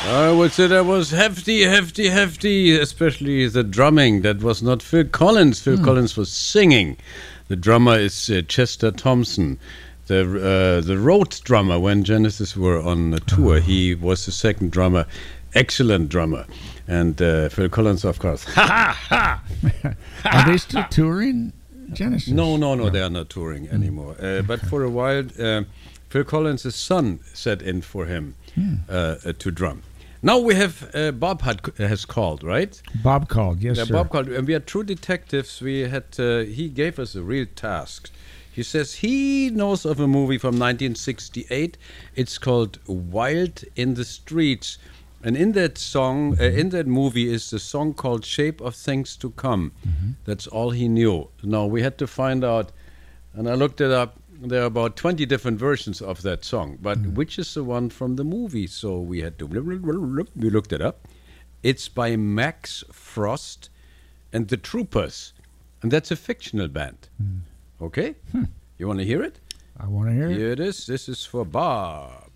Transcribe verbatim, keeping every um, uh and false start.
I would say that was hefty, hefty, hefty, especially the drumming. That was not Phil Collins. Phil mm. Collins was singing. The drummer is uh, Chester Thompson, the uh, the Rhodes drummer when Genesis were on a tour. Oh. He was the second drummer, excellent drummer. And uh, Phil Collins, of course. Ha ha ha! Are they still touring, Genesis? No, no, no, no. They are not touring mm. anymore. Uh, okay. But for a while, uh, Phil Collins' son sat in for him mm. uh, uh, to drum. Now we have uh, Bob had, has called, right? Bob called, yes, yeah, sir. Bob called, and we are true detectives. We had uh, he gave us a real task. He says he knows of a movie from nineteen sixty-eight. It's called Wild in the Streets, and in that song, uh, in that movie, is the song called "Shape of Things to Come." Mm-hmm. That's all he knew. Now we had to find out, and I looked it up. There are about twenty different versions of that song, but mm. which is the one from the movie? So we had to, we looked it up. It's by Max Frost and the Troopers, and that's a fictional band. Mm. Okay? Hmm. You want to hear it? I want to hear Here it. Here it is. This is for Bob.